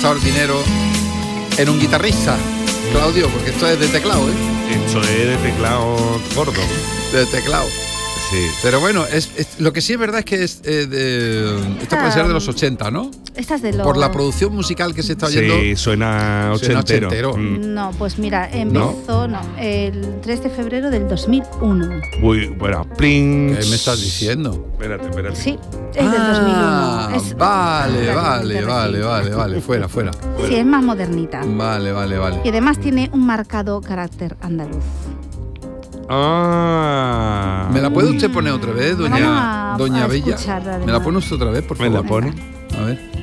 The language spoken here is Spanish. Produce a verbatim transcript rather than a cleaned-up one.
gastado el dinero en un guitarrista, Claudio, porque esto es de teclado, ¿eh? Esto es de teclado gordo. De teclado. Sí. Pero bueno, es, es, lo que sí es verdad es que es eh, de, esto puede ser de los ochenta, ¿no? Esta es de los... Por la producción musical que se está oyendo. Sí, suena Suena ochentero. ochentero. Mm. No, pues mira, empezó no, el tres de febrero del dos mil uno. Uy, bueno, pling. ¿Qué me estás diciendo? Espérate, espérate. Sí, es del dos mil uno. Es, vale, es vale, de vale, recién. vale, vale, fuera, fuera. Sí, es más modernita. Vale, vale, vale. Y además tiene un marcado carácter andaluz. Ah. ¿Me la puede usted poner otra vez, doña, Vamos a- doña a Bella? escucharla, ¿Me la además. pone usted otra vez, por ¿Me favor? la pone? A ver.